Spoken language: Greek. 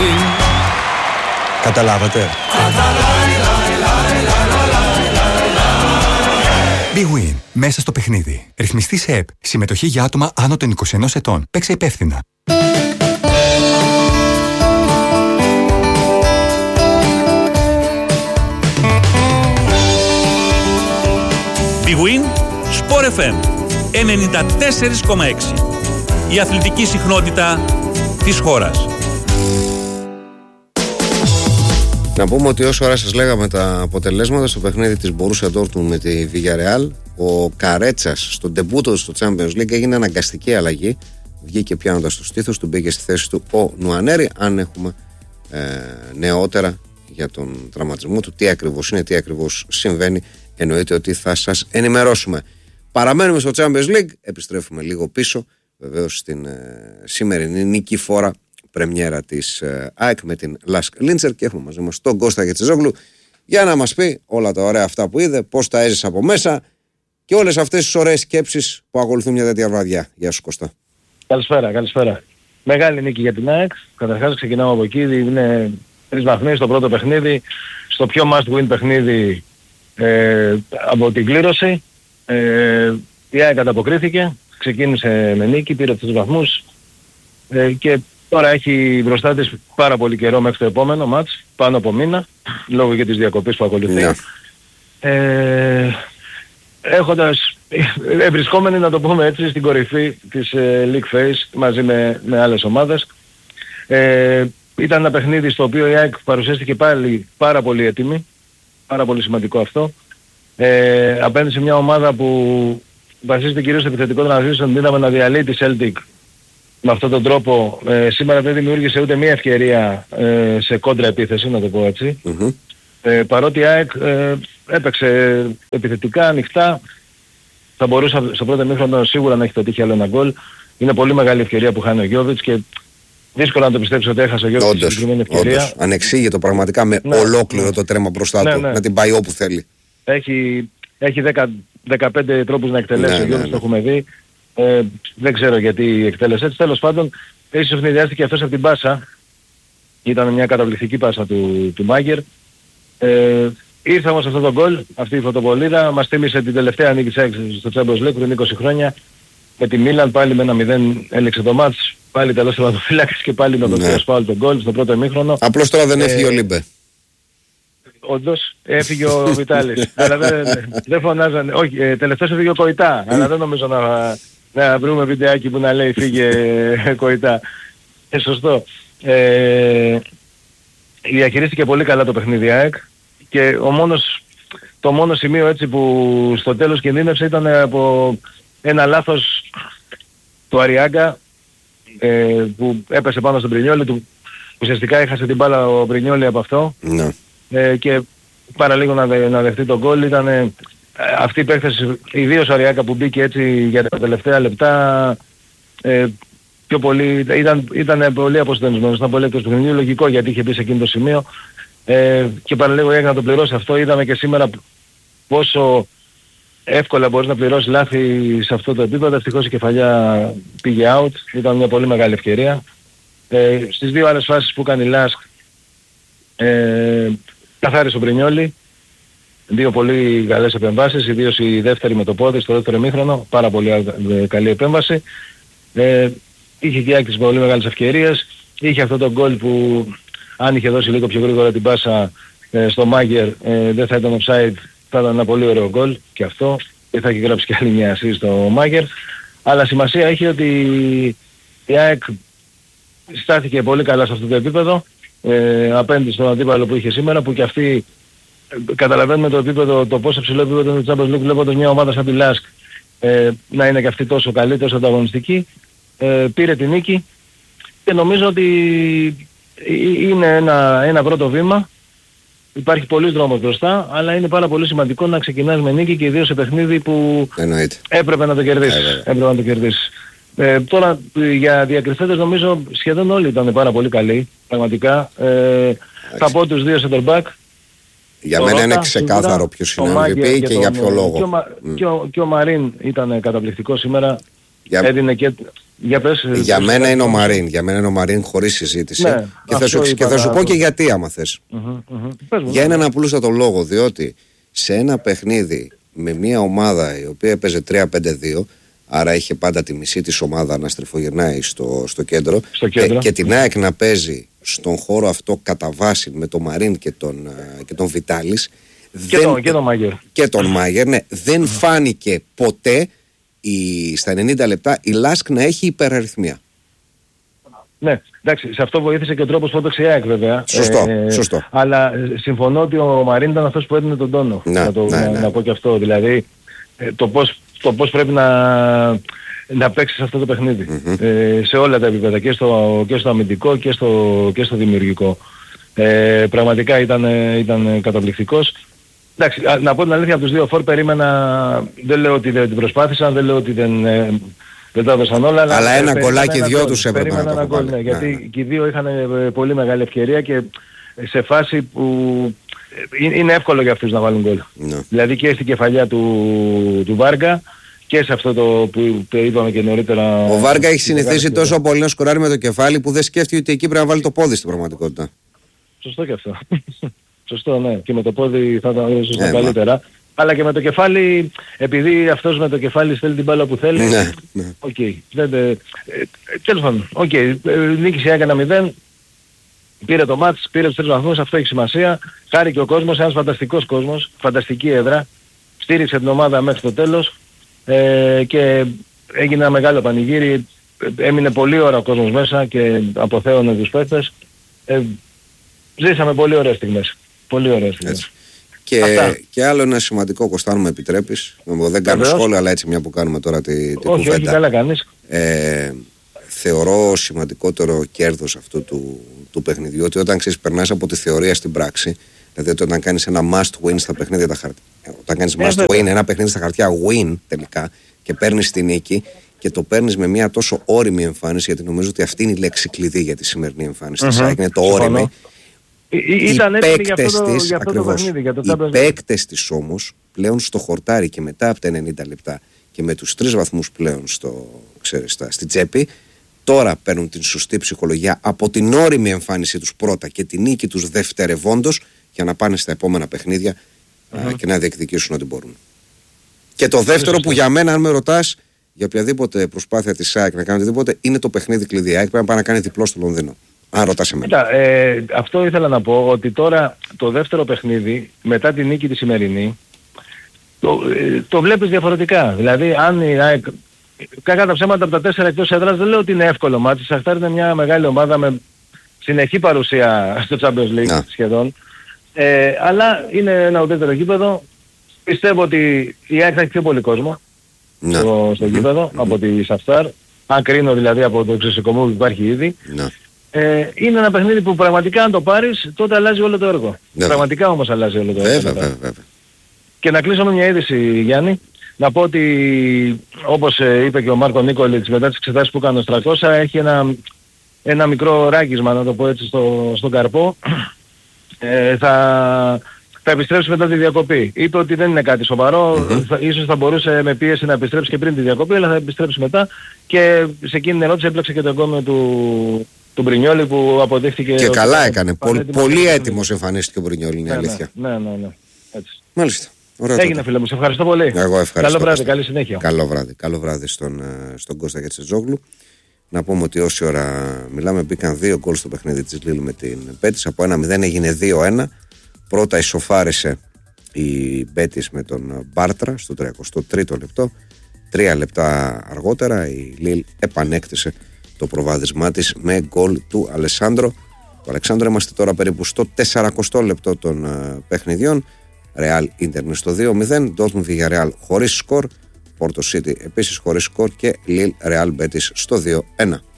Καταλάβατε? Big Win. Μέσα στο παιχνίδι. Ρυθμιστή σε ΕΠ. Συμμετοχή για άτομα άνω των 21 ετών. Παίξε υπεύθυνα. Big Win, Sport FM 94,6. Η αθλητική συχνότητα της χώρας. Να πούμε ότι όσο ώρα σας λέγαμε τα αποτελέσματα στο παιχνίδι της Borussia Dortmund με τη Villarreal, ο Καρέτσας στο ντεμπούτο στο Champions League έγινε αναγκαστική αλλαγή. Βγήκε πιάνοντας το στήθος του, μπήκε στη θέση του ο Νουανέρη. Αν έχουμε νεότερα για τον τραυματισμό του, τι ακριβώς είναι, τι ακριβώς συμβαίνει, εννοείται ότι θα σας ενημερώσουμε. Παραμένουμε στο Champions League, επιστρέφουμε λίγο πίσω, βεβαίως στην σημερινή νικηφόρα πρεμιέρα της ΑΕΚ με την Λάσκ Λίντσερ, και έχουμε μαζί μας τον Κώστα Γετσιζόγλου για να μας πει όλα τα ωραία αυτά που είδε, πώς τα έζησε από μέσα και όλες αυτές τις ωραίες σκέψεις που ακολουθούν μια τέτοια βραδιά. Γεια σου Κώστα. Καλησπέρα. Μεγάλη νίκη για την ΑΕΚ. Καταρχάς ξεκινάμε από εκεί. Είναι 3 βαθμοί στο πρώτο παιχνίδι, στο πιο must win παιχνίδι από την κλήρωση. Η ΑΕΚ ανταποκρίθηκε, ξεκίνησε με νίκη, πήρε τους 3 βαθμούς και τώρα έχει μπροστά της πάρα πολύ καιρό μέχρι το επόμενο μάτς, πάνω από μήνα, λόγω και της διακοπής που ακολουθεί. Βρισκόμενοι, να το πούμε έτσι, στην κορυφή της League Phase μαζί με άλλες ομάδες. Ήταν ένα παιχνίδι στο οποίο η ΑΕΚ παρουσιάστηκε πάλι πάρα πολύ έτοιμη, πάρα πολύ σημαντικό αυτό. Απέναντι σε μια ομάδα που βασίζεται κυρίως στο επιθετικό transition, είδαμε να διαλύει τη Celtic με αυτόν τον τρόπο. Σήμερα δεν δημιούργησε ούτε μία ευκαιρία σε κόντρα επίθεση, να το πω έτσι. Παρότι η ΑΕΚ έπαιξε επιθετικά, ανοιχτά, θα μπορούσε στο πρώτο ημίχρονο σίγουρα να έχει το τύχει άλλο ένα γκολ. Είναι πολύ μεγάλη ευκαιρία που χάνει ο Γιώβιτς και δύσκολο να το πιστέψει ότι έχασε ο Γιώβιτς τη συγκεκριμένη ευκαιρία. Όντως, ανεξήγητο πραγματικά με ολόκληρο το τρέμα μπροστά του, να την πάει όπου θέλει. Έχει 15 τρόπους να εκτελέσει ο Γιώβιτς, το έχουμε δει. Δεν ξέρω γιατί εκτέλεσε έτσι. Τέλος πάντων, ίσως ευνηδιάστηκε αυτός από την πάσα. Ήταν μια καταπληκτική πάσα του Μάγκερ. Ήρθε όμως αυτό το γκολ, αυτή η φωτοβολίδα, μας θύμισε την τελευταία νίκη στο Champions League πριν 20 χρόνια. Με τη Μίλαν πάλι με 1-0 έλεξε το μάτς, πάλι τελώς τερματοφύλακας και πάλι με τον Τριασπάουλ τον γκολ στο πρώτο ημίχρονο. Απλώς τώρα δεν έφυγε ο Λίμπε. Όντως, έφυγε ο Βιτάλης. Αλλά δεν φωνάζανε. Όχι, τελευταίος έφυγε ο Κοϊτά. Αλλά δεν νομίζω να βρούμε βιντεάκι που να λέει φύγε Κοϊτά. Σωστό. Διαχειρίστηκε πολύ καλά το παιχνίδι ΑΕΚ και το μόνο σημείο έτσι που στο τέλος κινδύνευσε ήταν από ένα λάθος του Αριάγκα που έπεσε πάνω στον Πρινιόλι, ουσιαστικά έχασε την μπάλα ο Πρινιόλι από αυτό. Και παραλίγο να δεχτεί τον γκολ. Ήταν αυτή η παίκτες, ιδίως ο Αριάκα που μπήκε έτσι για τα τελευταία λεπτά, πιο πολύ, ήταν πολύ αποστενισμένος, ήταν πολύ εκτός του παιχνιδιού, λογικό γιατί είχε μπει σε εκείνο το σημείο, και παραλίγο έγινε να το πληρώσει αυτό. Είδαμε και σήμερα πόσο εύκολα μπορείς να πληρώσεις λάθη σε αυτό το επίπεδο. Ευτυχώς η κεφαλιά πήγε out, ήταν μια πολύ μεγάλη ευκαιρία. Στις δύο άλλες φάσεις που έκανε η Λάσκ, καθάρισε ο Μπρινιόλι, 2 πολύ καλές επεμβάσεις, ιδίως η δεύτερη με το πόδι στο δεύτερο ημίχρονο, πάρα πολύ καλή επέμβαση. Είχε και άκρης πολύ μεγάλες ευκαιρίες, είχε αυτό το γκολ που αν είχε δώσει λίγο πιο γρήγορα την πάσα στο Μάγκερ δεν θα ήταν offside, θα ήταν ένα πολύ ωραίο γκολ και αυτό, και θα έχει γράψει και άλλη μια assist στο Μάγκερ. Αλλά σημασία έχει ότι η ΑΕΚ στάθηκε πολύ καλά σε αυτό το επίπεδο, απέναντι στον αντίπαλο που είχε σήμερα, που και αυτοί καταλαβαίνουμε το επίπεδο, το πόσο ψηλό επίπεδο είναι το Champions League, βλέποντας μια ομάδα σαν τη Λάσκ να είναι και αυτή τόσο καλή, τόσο ανταγωνιστική. Πήρε τη νίκη και νομίζω ότι είναι ένα πρώτο βήμα. Υπάρχει πολλής δρόμος μπροστά, αλλά είναι πάρα πολύ σημαντικό να ξεκινάς με νίκη και ιδίως σε παιχνίδι που έπρεπε να το κερδίσεις. Τώρα για διακριθέντες νομίζω σχεδόν όλοι ήταν πάρα πολύ καλοί, πραγματικά. Θα πω τους δύο center back. Για μένα είναι ξεκάθαρο ποιος είναι ο MVP και για ποιο λόγο. Και ο Μαρίν ήταν καταπληκτικός σήμερα. Έδινε Για πες, για μένα είναι ο Μαρίν. Για μένα είναι ο Μαρίν χωρίς συζήτηση. Ναι, και θα σου πω και γιατί, άμα θες. Για έναν απλούστατο λόγο, διότι σε ένα παιχνίδι με μια ομάδα η οποία έπαιζε 3-5-2, άρα είχε πάντα τη μισή της ομάδα να στριφογυρνάει στο κέντρο, και την ΑΕΚ να παίζει στον χώρο αυτό κατά βάση με τον Μαρίν και τον Βιτάλης και τον Μάγερ, ναι, δεν φάνηκε ποτέ στα 90 λεπτά η Λάσκ να έχει υπεραριθμία. Ναι, εντάξει, σε αυτό βοήθησε και ο τρόπος που έπαιξε η ΑΕΚ βέβαια. Σωστό. Αλλά συμφωνώ ότι ο Μαρίν ήταν αυτός που έδινε τον τόνο. Να πω και αυτό. Δηλαδή το πώς πρέπει να παίξεις αυτό το παιχνίδι. Σε όλα τα επίπεδα, και στο αμυντικό και στο δημιουργικό. Πραγματικά ήταν καταπληκτικός. Εντάξει, να πω την αλήθεια, από τους δύο φορ περίμενα, δεν λέω ότι δεν την προσπάθησαν, δεν λέω ότι δεν τα έδωσαν όλα, αλλά ένα γκολάκι δυο τους έπρεπε να το βάλουν. Ναι, γιατί και οι δύο είχαν πολύ μεγάλη ευκαιρία και σε φάση που είναι εύκολο για αυτούς να βάλουν γκολ. Δηλαδή και στην κεφαλιά του Βάργα και σε αυτό το που είπαμε και νωρίτερα. Ο Βάργα έχει συνηθίσει τόσο πολύ να σκοράρει με το κεφάλι που δεν σκέφτηκε ότι εκεί πρέπει να βάλει το πόδι στην πραγματικότητα. Σωστό και αυτό. Σωστό, ναι. Και με το πόδι θα ήταν σωστό καλύτερα. Αλλά και με το κεφάλι, επειδή αυτός με το κεφάλι στέλνει την μπάλα που θέλει. Ναι. Οκ. Τέλος πάντων. Οκ. Νίκησε, έκανε 0. Πήρε το μάτς, πήρε τους 3 βαθμούς. Αυτό έχει σημασία. Χάρηκε ο κόσμος, ένας φανταστικός κόσμος. Φανταστική έδρα. Στήριξε την ομάδα μέχρι το τέλος. Και έγινε ένα μεγάλο πανηγύρι. Έμεινε πολλή ώρα ο κόσμος μέσα και αποθέωνε τους παίκτες. Ζήσαμε πολύ ωραίες στιγμές. Πολύ ωραίες στιγμές. Και άλλο ένα σημαντικό, Κωστάνο, μου επιτρέπεις. Δεν κάνω σχόλιο, αλλά έτσι μια που κάνουμε τώρα την κουβέντα. Όχι, καλά κάνεις. Θεωρώ σημαντικότερο κέρδος αυτού του παιχνιδιού ότι όταν περνάς από τη θεωρία στην πράξη, δηλαδή ότι όταν κάνεις ένα must win στα παιχνίδια τα χαρτιά, όταν κάνεις must win, ένα παιχνίδι στα χαρτιά win τελικά και παίρνεις τη νίκη και το παίρνεις με μια τόσο όριμη εμφάνιση, γιατί νομίζω ότι αυτή είναι η λέξη κλειδί για τη σημερινή εμφάνιση της ΑΕΚ, είναι το όριμη. Οι παίκτες της όμως πλέον στο χορτάρι και μετά από τα 90 λεπτά και με τους 3 βαθμούς πλέον στην τσέπη, τώρα παίρνουν την σωστή ψυχολογία από την όριμη εμφάνιση τους πρώτα και την νίκη τους δευτερευόντως για να πάνε στα επόμενα παιχνίδια και να διεκδικήσουν ό,τι μπορούν. Και το δεύτερο που για μένα, αν με ρωτάς, για οποιαδήποτε προσπάθεια της ΑΕΚ να κάνει οτιδήποτε, είναι το παιχνίδι κλειδί. Η ΑΕΚ πρέπει να πάει να κάνει διπλό στο Λονδίνο. Αν ρωτάς εμένα. Αυτό ήθελα να πω, ότι τώρα το δεύτερο παιχνίδι μετά τη νίκη τη σημερινή το βλέπεις διαφορετικά. Δηλαδή αν η ΑΕΚ, κακά τα ψέματα, από τα 4 εκτός έδρας, δεν λέω ότι είναι εύκολο μάτι. Η Σαχτάρ είναι μια μεγάλη ομάδα με συνεχή παρουσία στο Champions League σχεδόν. Αλλά είναι ένα ουδέτερο γήπεδο. Πιστεύω ότι η ΑΕΚ θα έχει πιο πολύ κόσμο στο γήπεδο από τη Σαχτάρ. Αν κρίνω δηλαδή από το εξωσυκομείο που υπάρχει ήδη. Είναι ένα παιχνίδι που πραγματικά αν το πάρεις τότε αλλάζει όλο το έργο. Πραγματικά όμως αλλάζει όλο το έργο. Βέβαια. Και να κλείσω με μια είδηση, Γιάννη. Να πω ότι όπως είπε και ο Μάρκο Νίκολιτς μετά τις εξετάσεις που έκανε ο Στρακώσα, έχει ένα μικρό ράγισμα, να το πω έτσι, στον καρπό. Θα επιστρέψει μετά τη διακοπή. Είπε ότι δεν είναι κάτι σοβαρό, ίσως θα μπορούσε με πίεση να επιστρέψει και πριν τη διακοπή, αλλά θα επιστρέψει μετά. Και σε εκείνη την ερώτηση έπλεξε και το εγκόμιο του Μπρινιόλη που αποδείχθηκε... Και καλά έκανε. Πολύ έτοιμος εμφανίστηκε ο Μπρινιόλη, είναι αλήθεια. Ναι. Έτσι. Μάλιστα. Ωραία, έγινε, φίλε μου. Σε ευχαριστώ πολύ. Εγώ ευχαριστώ. Καλό βράδυ, καλή συνέχεια. Καλό βράδυ στον Κώστα Γετσετζόγλου. Να πούμε ότι όση ώρα μιλάμε μπήκαν 2 γκολ στο παιχνίδι της Λίλ με την Μπέτις. Από 1-0 έγινε 2-1. Πρώτα ισοφάρισε η Μπέτις με τον Μπάρτρα στο 33ο λεπτό. 3 λεπτά αργότερα η Λίλ επανέκτησε το προβάδισμά της με γκολ του Αλεσάνδρο. Το Αλεξάνδρο είμαστε τώρα περίπου στο 40ο λεπτό των παιχνιδιών. Real Inter στο 2-0, Dortmund Villarreal χωρίς σκορ, Porto City επίσης χωρίς σκορ και Lille Real Betis στο 2-1.